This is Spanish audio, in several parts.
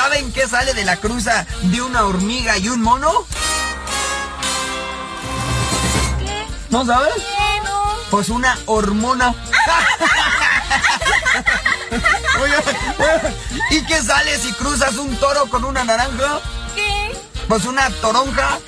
¿Saben qué sale de la cruza de una hormiga y un mono? ¿Qué? ¿No sabes? ¿Qué? No. Pues una hormona. Oye, ¿y qué sale si cruzas un toro con una naranja? ¿Qué? Pues una toronja.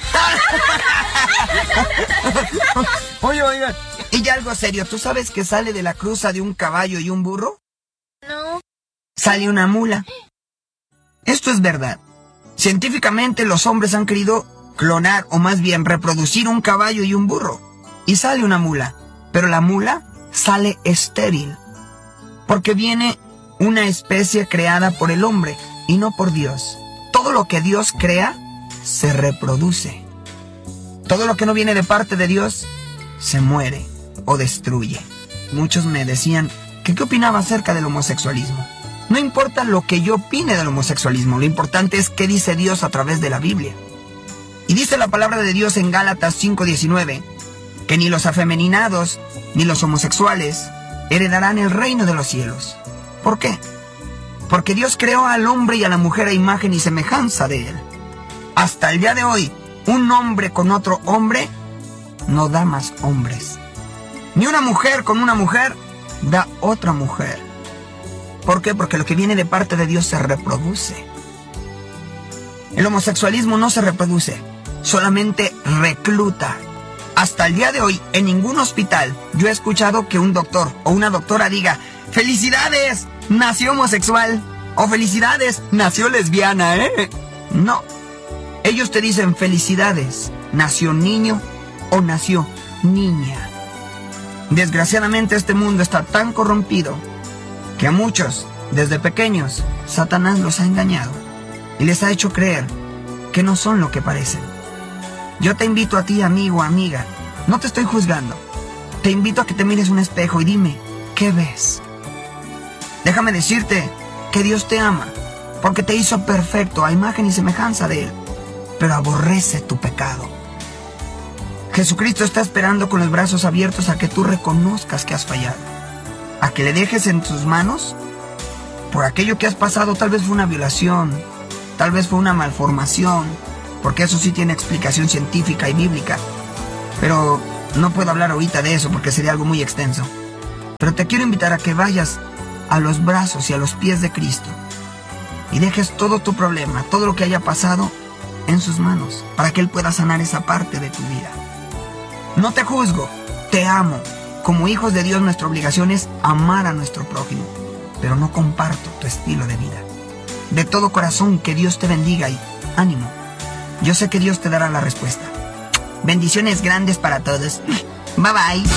Oye, y ya algo serio, ¿tú sabes qué sale de la cruza de un caballo y un burro? No. Sale una mula. Esto es verdad. Científicamente los hombres han querido clonar, o más bien reproducir un caballo y un burro. Y sale una mula. Pero la mula sale estéril. Porque viene una especie creada por el hombre y no por Dios. Todo lo que Dios crea se reproduce. Todo lo que no viene de parte de Dios se muere o destruye. Muchos me decían que qué opinaba acerca del homosexualismo. No importa lo que yo opine del homosexualismo, lo importante es qué dice Dios a través de la Biblia. Y dice la palabra de Dios en Gálatas 5:19, que ni los afeminados ni los homosexuales heredarán el reino de los cielos. ¿Por qué? Porque Dios creó al hombre y a la mujer a imagen y semejanza de él. Hasta el día de hoy, un hombre con otro hombre no da más hombres. Ni una mujer con una mujer da otra mujer. ¿Por qué? Porque lo que viene de parte de Dios se reproduce. El homosexualismo no se reproduce, solamente recluta. Hasta el día de hoy, en ningún hospital, yo he escuchado que un doctor o una doctora diga: ¡felicidades! Nació homosexual. O ¡felicidades! Nació lesbiana, ¿eh? No. Ellos te dicen: felicidades, nació niño o nació niña. Desgraciadamente este mundo está tan corrompido que a muchos, desde pequeños, Satanás los ha engañado y les ha hecho creer que no son lo que parecen. Yo te invito a ti, amigo, amiga, no te estoy juzgando. Te invito a que te mires un espejo y dime, ¿qué ves? Déjame decirte que Dios te ama, porque te hizo perfecto a imagen y semejanza de Él, pero aborrece tu pecado. Jesucristo está esperando con los brazos abiertos a que tú reconozcas que has fallado, a que le dejes en tus manos por aquello que has pasado. Tal vez fue una violación, tal vez fue una malformación, porque eso sí tiene explicación científica y bíblica, pero no puedo hablar ahorita de eso porque sería algo muy extenso. Pero te quiero invitar a que vayas a los brazos y a los pies de Cristo y dejes todo tu problema, todo lo que haya pasado en sus manos, para que Él pueda sanar esa parte de tu vida. No te juzgo, te amo. Como hijos de Dios, nuestra obligación es amar a nuestro prójimo, pero no comparto tu estilo de vida. De todo corazón, que Dios te bendiga y ánimo. Yo sé que Dios te dará la respuesta. Bendiciones grandes para todos. Bye bye.